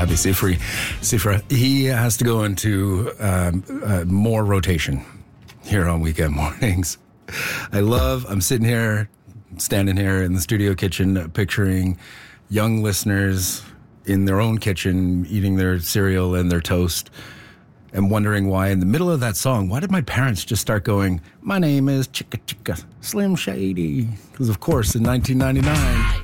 Labi Sifra. He has to go into more rotation here on Weekend Mornings. I'm standing here in the studio kitchen, picturing young listeners in their own kitchen eating their cereal and their toast and wondering why in the middle of that song, why did my parents just start going, my name is Chicka Chicka Slim Shady? Because of course in 1999...